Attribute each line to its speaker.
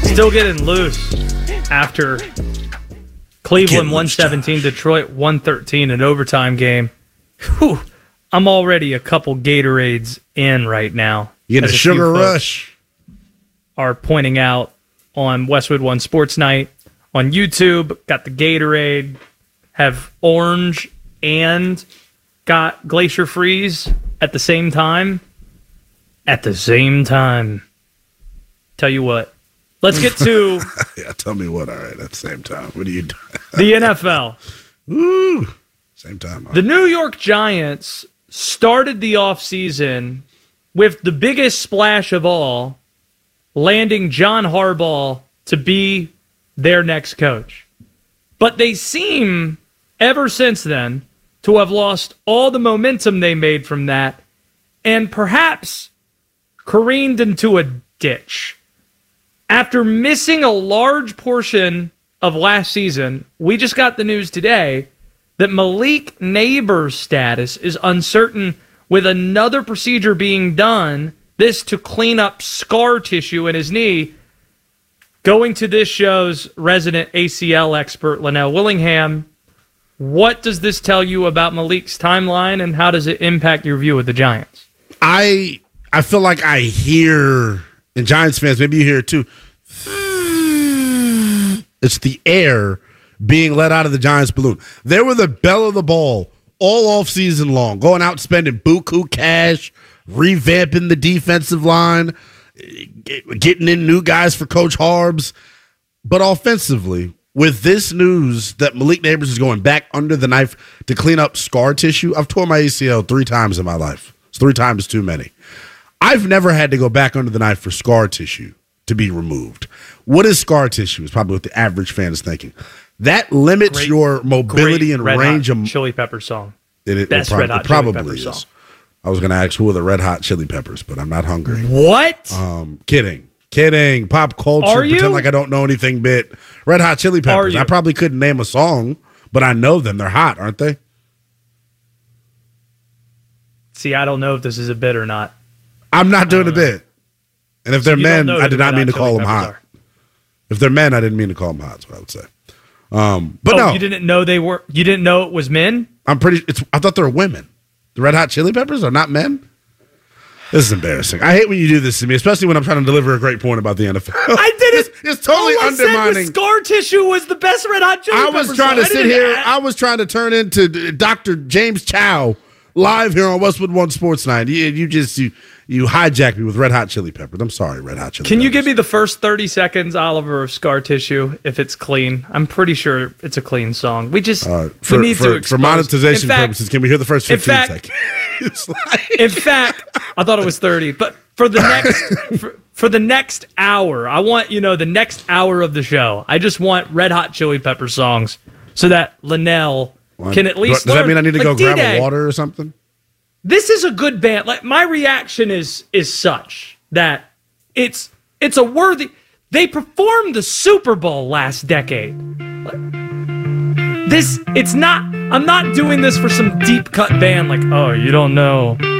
Speaker 1: Still getting loose after Cleveland 117, Detroit 113, an overtime game. Whew, I'm already a couple Gatorades in right now.
Speaker 2: You get a sugar rush.
Speaker 1: Are pointing out on Westwood One Sports Night on YouTube. Got the Gatorade, have orange, and got Glacier Freeze at the same time. At the same time. Tell you what. Let's get to...
Speaker 2: Yeah, tell me what. All right, at the same time. What are you doing?
Speaker 1: The NFL.
Speaker 2: Woo! Same time. Huh?
Speaker 1: The New York Giants started the offseason with the biggest splash of all, landing John Harbaugh to be their next coach. But they seem, ever since then, to have lost all the momentum they made from that and perhaps careened into a ditch. After missing a large portion of last season, we just got the news today that Malik Neighbors' status is uncertain, with another procedure being done, this to clean up scar tissue in his knee. Going to this show's resident ACL expert, Linnell Willingham, what does this tell you about Malik's timeline, and how does it impact your view of the Giants?
Speaker 2: I feel like I hear, and Giants fans, maybe you hear it too, it's the air being let out of the Giants balloon. They were the belle of the ball all off season long, going out spending buku cash, revamping the defensive line, getting in new guys for Coach Harbs. But offensively, with this news that Malik Neighbors is going back under the knife to clean up scar tissue, I've torn my ACL 3 times in my life. It's 3 times too many. I've never had to go back under the knife for scar tissue to be removed. What is scar tissue? Is probably what the average fan is thinking. That limits your mobility and range of
Speaker 1: Chili Pepper song.
Speaker 2: Best
Speaker 1: Red Hot Chili Pepper song.
Speaker 2: I was going to ask who are the Red Hot Chili Peppers, but I'm not hungry.
Speaker 1: What?
Speaker 2: Kidding. Pop culture.
Speaker 1: Are you?
Speaker 2: Pretend like I don't know anything. Bit Red Hot Chili Peppers. I probably couldn't name a song, but I know them. They're hot, aren't they?
Speaker 1: See, I don't know if this is a bit or not.
Speaker 2: I'm not doing a bit. And if they're men, I did not mean to call them hot. If they're men, I didn't mean to call them hot. That's what I would say. But no,
Speaker 1: you didn't know they were. You didn't know it was men.
Speaker 2: I thought they were women. The Red Hot Chili Peppers are not men. This is embarrassing. I hate when you do this to me, especially when I'm trying to deliver a great point about the NFL.
Speaker 1: I did it.
Speaker 2: It's totally undermining.
Speaker 1: Said the scar tissue was the best Red Hot Chili Peppers.
Speaker 2: I was trying to sit here. I was trying to turn into Dr. James Chow live here on Westwood One Sports Night. You hijacked me with Red Hot Chili Peppers. I'm sorry, Red Hot Chili Peppers.
Speaker 1: Can you give me the first 30 seconds, Oliver, of scar tissue, if it's clean? I'm pretty sure it's a clean song. We just we need to expose.
Speaker 2: For monetization purposes, can we hear the first 15 seconds?
Speaker 1: In fact, I thought it was 30. But for the next for the next hour, I want, the next hour of the show, I just want Red Hot Chili Pepper songs so that Linnell can at least
Speaker 2: Does that mean I need to go grab
Speaker 1: D-Day,
Speaker 2: a water or something?
Speaker 1: This is a good band. Like, my reaction is such that it's a worthy. They performed the Super Bowl last decade. It's not. I'm not doing this for some deep cut band like, oh, you don't know